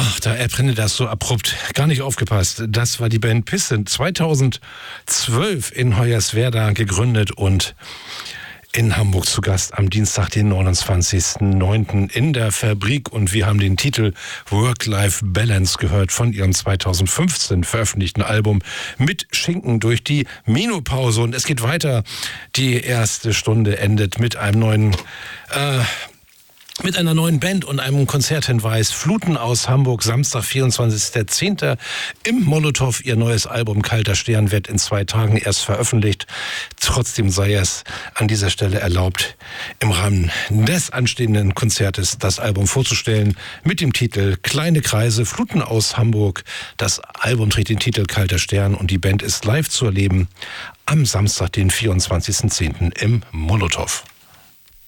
Ach, da erbrennt das so abrupt. Gar nicht aufgepasst. Das war die Band Pisse. 2012 in Hoyerswerda gegründet und in Hamburg zu Gast am Dienstag, den 29.09. in der Fabrik. Und wir haben den Titel Work-Life-Balance gehört von ihrem 2015 veröffentlichten Album Mit Schinken durch die Menopause. Und es geht weiter. Die erste Stunde endet mit einem mit einer neuen Band und einem Konzerthinweis. Fluten aus Hamburg, Samstag, 24.10. im Molotow. Ihr neues Album Kalter Stern wird in 2 Tagen erst veröffentlicht. Trotzdem sei es an dieser Stelle erlaubt, im Rahmen des anstehenden Konzertes das Album vorzustellen mit dem Titel Kleine Kreise, Fluten aus Hamburg. Das Album trägt den Titel Kalter Stern und die Band ist live zu erleben am Samstag, den 24.10. im Molotow.